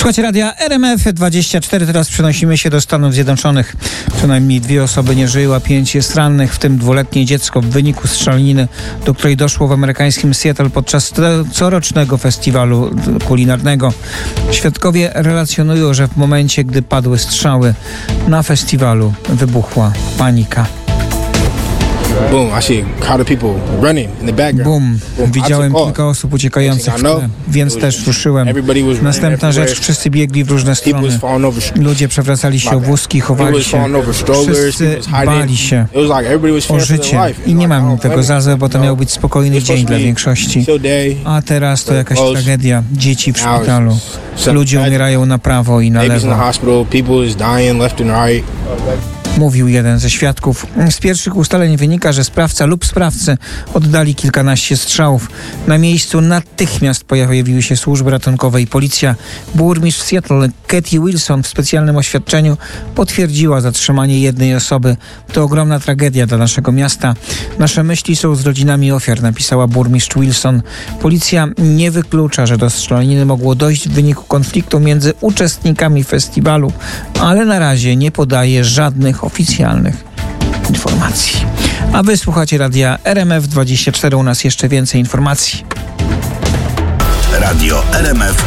Słuchajcie radia RMF24. Teraz przenosimy się do Stanów Zjednoczonych. Co najmniej 2 osoby nie żyły, a 5 jest rannych, w tym 2-letnie dziecko w wyniku strzelaniny, do której doszło w amerykańskim Seattle podczas corocznego festiwalu kulinarnego. Świadkowie relacjonują, że w momencie, gdy padły strzały na festiwalu, wybuchła panika. Boom, I see a crowd of people running in the background. Boom. Widziałem kilka osób uciekających w tle, więc też ruszyłem. Następna rzecz, wszyscy biegli w różne strony. Ludzie przewracali się o wózki, chowali się. Wszyscy bali się o życie. I nie mam tego za złe, bo to miał być spokojny dzień dla większości. A teraz to jakaś tragedia. Dzieci w szpitalu. Ludzie umierają na prawo i na lewo. Mówił jeden ze świadków. Z pierwszych ustaleń wynika, że sprawca lub sprawcy oddali kilkanaście strzałów. Na miejscu natychmiast pojawiły się służby ratunkowe i policja. Burmistrz Seattle Katie Wilson w specjalnym oświadczeniu potwierdziła zatrzymanie jednej osoby. To ogromna tragedia dla naszego miasta. Nasze myśli są z rodzinami ofiar, napisała burmistrz Wilson. Policja nie wyklucza, że do strzelaniny mogło dojść w wyniku konfliktu między uczestnikami festiwalu, ale na razie nie podaje żadnych oficjalnych informacji. A wy słuchacie radia RMF24. U nas jeszcze więcej informacji. Radio RMF